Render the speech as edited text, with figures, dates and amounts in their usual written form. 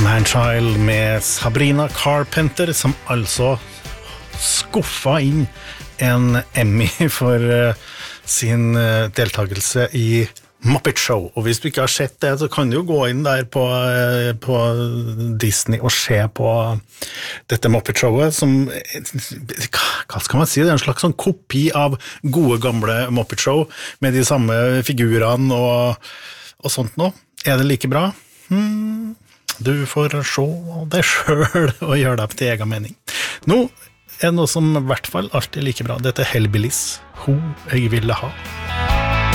Manchild med Sabrina Carpenter, som altså skuffa inn en Emmy for sin deltagelse i Muppet Show. Og hvis du ikke har sett det, så kan du jo gå inn der på Disney og se på dette Muppet Showet, som, hva skal man si, det er en slags sånn kopi av gode gamle Muppet Show, med de samme figurene og sånt nå. Er det like bra? Du får se det selv og gjøre deg til egen mening. Nå er det noe som i hvert fall alltid er like bra. Dette er Hellbillies, Ho jeg ville ha.